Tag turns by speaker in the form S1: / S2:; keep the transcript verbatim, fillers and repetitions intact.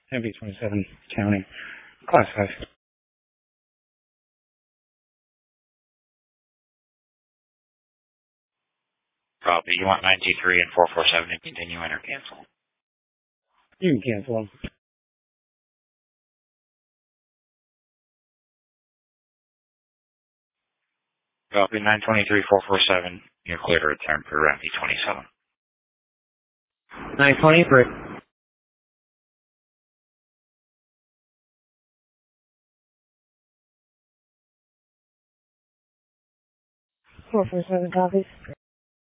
S1: M V twenty-seven county. Class five.
S2: Copy. You want nine two three and four four seven to continue in or cancel?
S1: You can cancel them.
S2: Copy. nine two three four four seven. You're clear to return for M V twenty-seven.
S1: nine twenty-three. four four seven copies.